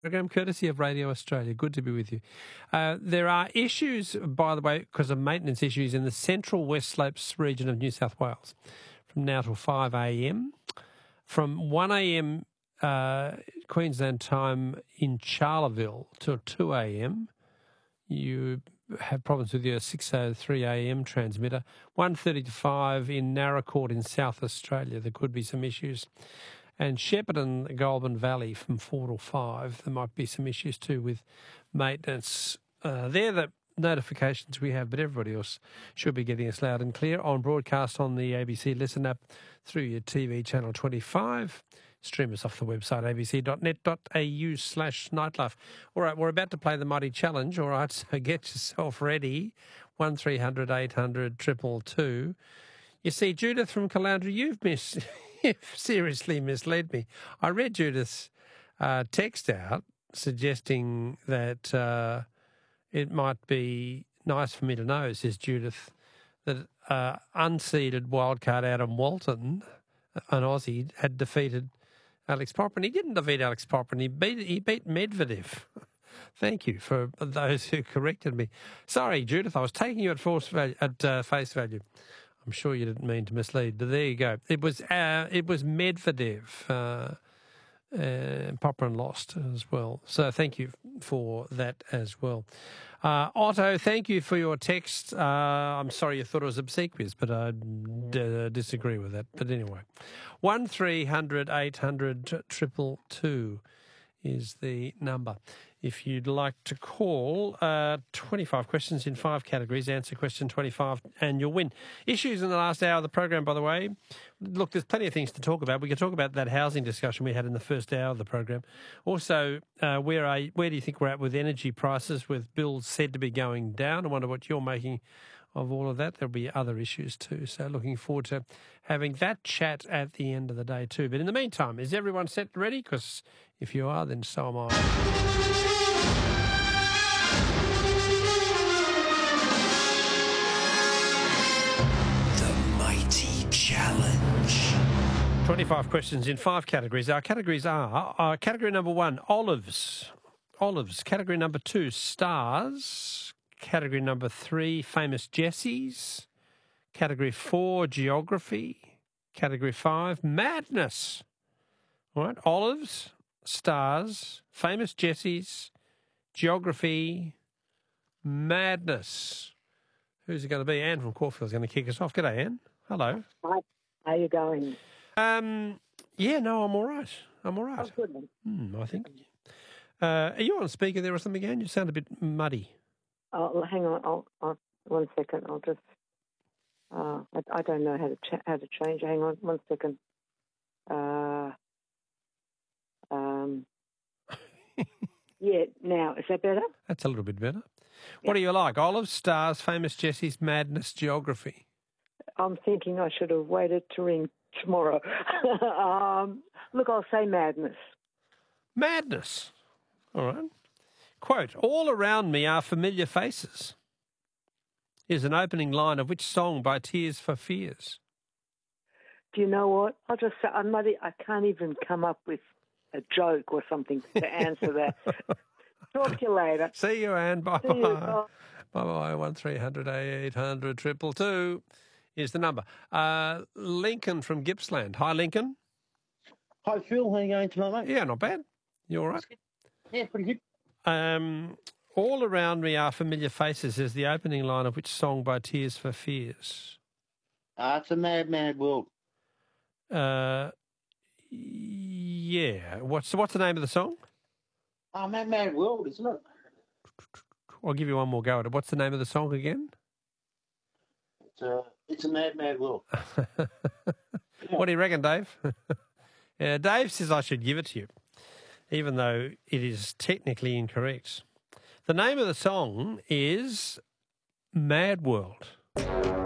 Program courtesy of Radio Australia. Good to be with you. There are issues, by the way, because of maintenance issues in the central West Slopes region of New South Wales from now till 5 a.m. From 1 a.m. Queensland time in Charleville till 2 a.m. You have problems with your 6:03 a.m. transmitter. 1:30 to 5 in Narracourt in South Australia. There could be some issues. And Shepparton, Goulburn Valley from 4 till 5. There might be some issues too with maintenance. They're the notifications we have, but everybody else should be getting us loud and clear on broadcast on the ABC Listen app through your TV channel 25. Stream us off the website abc.net.au/nightlife. All right, we're about to play the Mighty Challenge. All right, so get yourself ready. 1300 800 222. You see, Judith from Caloundra, you've seriously misled me. I read Judith's text out suggesting that it might be nice for me to know, says Judith, that unseeded wildcard Adam Walton, an Aussie, had defeated Alex Popper. He didn't defeat Alex Popper. He beat Medvedev. Thank you for those who corrected me. Sorry, Judith, I was taking you at face value. I'm sure you didn't mean to mislead, but there you go. It was Medvedev, Popper and lost as well. So thank you for that as well. Otto, thank you for your text. I'm sorry you thought it was obsequious, but I disagree with that. But anyway, 1300 800 222 is the number. If you'd like to call, 25 questions in 5 categories, answer question 25 and you'll win. Issues in the last hour of the program, by the way. Look, there's plenty of things to talk about. We can talk about that housing discussion we had in the first hour of the program. Also, where do you think we're at with energy prices, with bills said to be going down? I wonder what you're making of all of that. There'll be other issues too. So looking forward to having that chat at the end of the day too. But in the meantime, is everyone set and ready? Because if you are, then so am I. The Mighty Challenge. 25 questions in 5 categories. Our categories are category number 1, olives. Category number 2, stars. Category number 3, famous Jessies. Category 4, geography. Category 5, madness. All right, olives, stars, famous Jessies, geography, madness. Who's it going to be? Anne from Caulfield's going to kick us off. G'day, Anne. Hello. Hi. How are you going? Yeah, no, I'm all right. Oh, good. I think. Are you on speaker there or something, Anne? You sound a bit muddy. Oh, hang on. I'll 1 second. I'll just. I don't know how to change. Hang on 1 second. Yeah. Now is that better? That's a little bit better. What do you like? Olives, stars, famous Jessies, madness, geography. I'm thinking I should have waited to ring tomorrow. Look, I'll say madness. Madness. All right. Quote, all around me are familiar faces. Is an opening line of which song by Tears for Fears? Do you know what? I'll just say, I can't even come up with a joke or something to answer that. Talk to you later. See you, Anne. Bye-bye. See you. Bye-bye. 1300 800 222 is the number. Lincoln from Gippsland. Hi, Lincoln. Hi, Phil. How are you going tonight, mate? Yeah, not bad. You all right? Yeah, pretty good. All around me are familiar faces is the opening line of which song by Tears for Fears? It's a mad, mad world. Yeah. What's the name of the song? Mad, mad world, isn't it? I'll give you one more go at it. What's the name of the song again? It's a mad, mad world. What do you reckon, Dave? Yeah, Dave says I should give it to you, even though it is technically incorrect. The name of the song is Mad World.